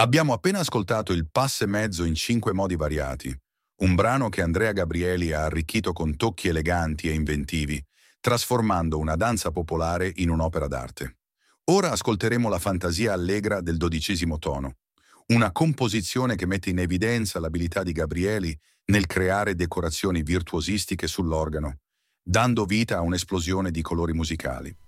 Abbiamo appena ascoltato il Passe mezzo in 5 modi variati, un brano che Andrea Gabrieli ha arricchito con tocchi eleganti e inventivi, trasformando una danza popolare in un'opera d'arte. Ora ascolteremo la fantasia allegra del 12° tono, una composizione che mette in evidenza l'abilità di Gabrieli nel creare decorazioni virtuosistiche sull'organo, dando vita a un'esplosione di colori musicali.